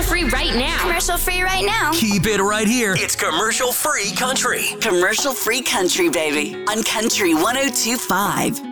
free right now. Commercial free right now. Keep it right here. It's commercial free country. Commercial free country, baby. On Country 102.5.